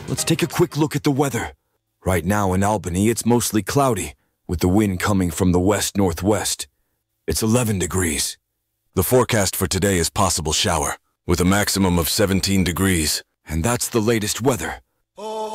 let's take a quick look at the weather. Right now in Albany, it's mostly cloudy, with the wind coming from the west-northwest. It's 11 degrees. The forecast for today is possible shower, with a maximum of 17 degrees. And that's the latest weather.